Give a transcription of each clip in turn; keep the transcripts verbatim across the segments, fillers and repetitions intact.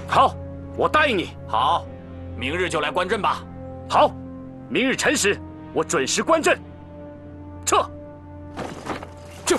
好，我答应你。 好，明日就来观阵吧。 好，明日辰时，我准时观阵。撤。 这。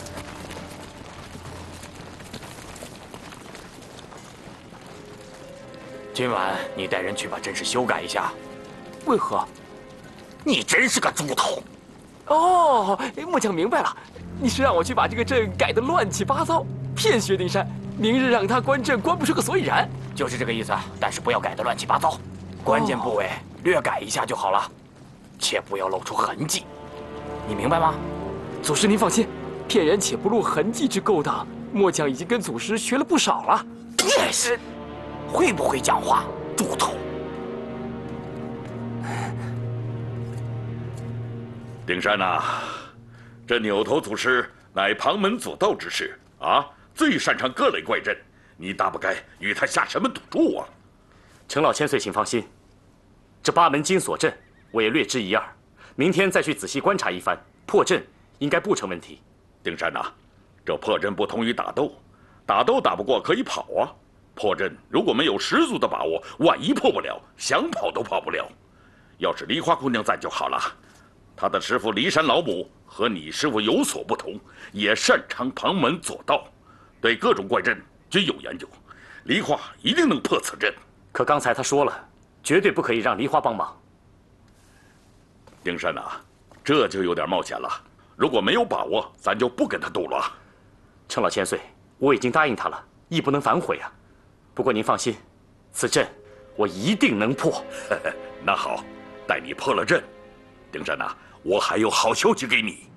今晚你带人去把阵势修改一下。 为何？ 你真是个猪头！ 哦，末将明白了，你是让我去把这个阵改得乱七八糟，骗薛丁山，明日让他观阵观不出个所以然。 就是这个意思，但是不要改得乱七八糟，关键部位略改一下就好了，切不要露出痕迹，你明白吗？ 祖师您放心，骗人且不露痕迹之勾当，末将已经跟祖师学了不少了。 也是，会不会讲话，猪头？ 丁山呐，这扭头祖师乃旁门左道之士啊，最擅长各类怪阵，你大不该与他下什么赌注啊！ 程老千岁，请放心，这八门金锁阵我也略知一二，明天再去仔细观察一番，破阵应该不成问题。 丁山呐，这破阵不同于打斗，打斗打不过可以跑啊，破阵如果没有十足的把握，万一破不了，想跑都跑不了。要是梨花姑娘在就好了。他的师傅骊山老母和你师傅有所不同，也擅长旁门左道，对各种怪阵均有研究。梨花一定能破此阵。 可刚才他说了，绝对不可以让梨花帮忙。 丁山呐，这就有点冒险了。如果没有把握，咱就不跟他赌了。 程老千岁，我已经答应他了，义不能反悔啊。不过您放心，此阵我一定能破。 那好，待你破了阵，丁山呐，我还有好消息给你。